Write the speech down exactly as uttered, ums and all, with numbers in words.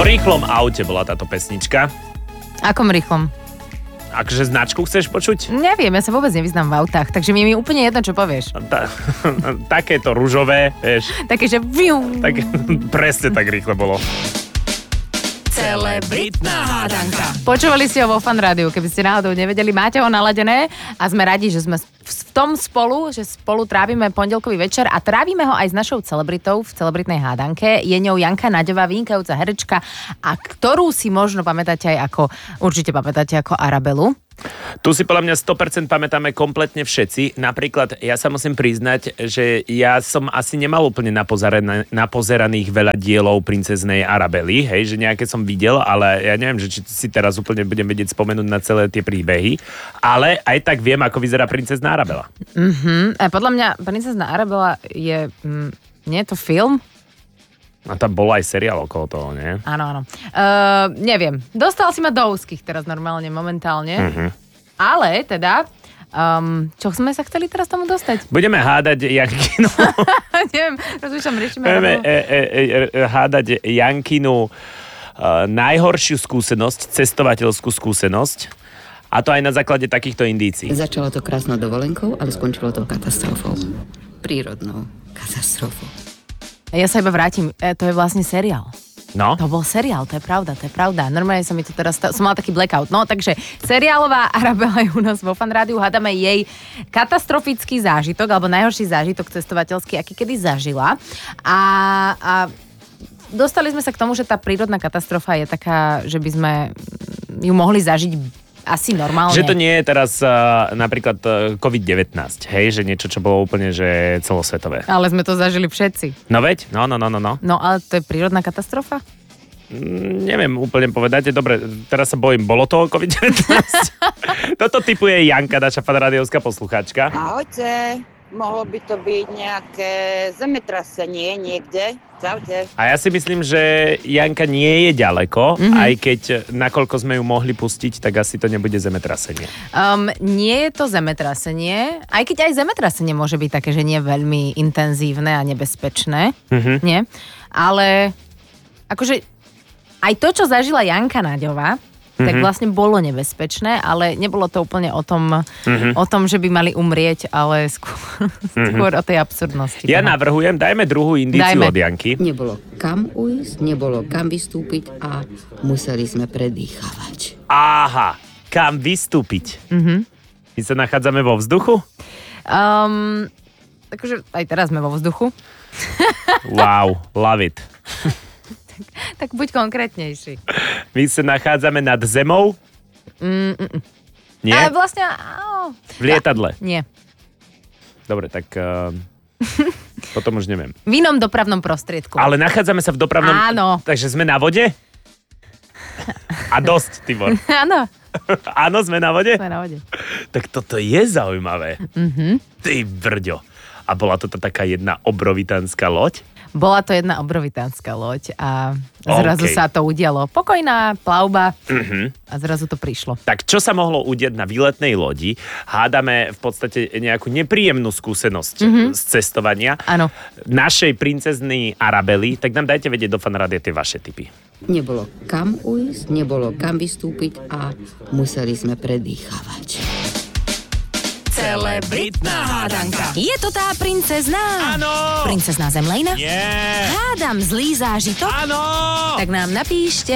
rýchlom aute bola táto pesnička. Akom rýchlom? Akže značku chceš počuť? Neviem, ja sa vôbec nevyznám v autách, takže mi je mi úplne jedno, čo povieš. Ta, takéto ružové, vieš. Také, že vium. Tak, presne tak rýchle bolo. Celebritná hádanka. Počúvali ste ho vo Fan Rádiu, keby ste náhodou nevedeli, máte ho naladené a sme radi, že sme v tom spolu, že spolu trávime pondelkový večer a trávime ho aj s našou celebritou v celebritnej hádanke. Je ňou Janka Naďová, vynikajúca herečka, a ktorú si možno pamätáte aj ako, určite pamätáte ako Arabelu. Tu si podľa mňa sto percent pamätáme kompletne všetci. Napríklad, ja sa musím priznať, že ja som asi nemal úplne napozerané, napozeraných veľa dielov princeznej Arabely, hej, že nejaké som videl, ale ja neviem, že či si teraz úplne budem vedieť spomenúť na celé tie príbehy, ale aj tak viem, ako vyzerá princezná Arabela. Mhm, a podľa mňa princezná Arabela je, mm, nie je to film? A tam bol aj seriál okolo toho, nie? Áno, áno. Uh, neviem. Dostal si ma do úzkých teraz normálne, momentálne. Uh-huh. Ale teda, um, čo sme sa chceli teraz tomu dostať? Budeme hádať Jankinu. neviem, rozlišam, riečíme. Budeme e, e, e, hádať Jankinu uh, najhoršiu skúsenosť, cestovateľskú skúsenosť. A to aj na základe takýchto indícií. Začalo to krásnou dovolenkou, ale skončilo to katastrofou. Prírodnou katastrofou. Ja sa iba vrátim, e, to je vlastne seriál. No? To bol seriál, to je pravda, to je pravda. Normálne som mi to teraz, som mala taký blackout. No, takže seriálová Arabela je u nás vo Fan Rádiu, hádame jej katastrofický zážitok, alebo najhorší zážitok cestovateľský, aký kedy zažila. A, a dostali sme sa k tomu, že tá prírodná katastrofa je taká, že by sme ju mohli zažiť asi normálne. Že to nie je teraz uh, napríklad uh, covid devätnásť, hej? Že niečo, čo bolo úplne že celosvetové. Ale sme to zažili všetci. No veď? No, no, no, no, no. No, ale to je prírodná katastrofa? Mm, neviem úplne povedať. Dobre, teraz sa bojím, bolo to covid devätnásť? Toto typuje Janka, naša fanrádiovská poslucháčka. Ahojte. Mohlo by to byť nejaké zemetrasenie niekde. Čaute. A ja si myslím, že Janka nie je ďaleko, mm-hmm. aj keď nakoľko sme ju mohli pustiť, tak asi to nebude zemetrasenie. Um, nie je to zemetrasenie, aj keď aj zemetrasenie môže byť také, že nie veľmi intenzívne a nebezpečné. Mm-hmm. Nie? Ale akože aj to, čo zažila Janka Naďová, tak mm-hmm. vlastne bolo nebezpečné, ale nebolo to úplne o tom, mm-hmm. o tom, že by mali umrieť, ale skôr, mm-hmm. skôr o tej absurdnosti. Ja toho. navrhujem, dajme druhú indíciu dajme. od Janky. Nebolo kam ujsť, nebolo kam vystúpiť a museli sme predýchavať. Aha, kam vystúpiť? Mm-hmm. My sa nachádzame vo vzduchu? Um, takže aj teraz sme vo vzduchu. Wow, love it. Tak buď konkrétnejší. My sa nachádzame nad zemou? Mm-mm. Nie? Ale vlastne... Á, v lietadle? Nie. Dobre, tak uh, potom už neviem. V inom dopravnom prostriedku. Ale nachádzame sa v dopravnom... Áno. Takže sme na vode? A dosť, Tibor. Áno. Áno, sme na vode? Sme na vode. Tak toto je zaujímavé. Mhm. Ty brďo. A bola to taká jedna obrovitánska loď? Bola to jedna obrovitánska loď a zrazu okay. sa to udialo. Pokojná plavba uh-huh. a zrazu to prišlo. Tak čo sa mohlo udiať na výletnej lodi? Hádame v podstate nejakú nepríjemnú skúsenosť uh-huh. z cestovania. Áno. Našej princezny Arabely, tak nám dajte vedieť do fanrádia tie vaše tipy. Nebolo kam ujsť, nebolo kam vystúpiť a museli sme predýchavať. Celebritná hádanka. Je to tá princezná? Áno! Princezná Zemlejna? Nie! Hádam zlý zážitok? Áno! Tak nám napíšte.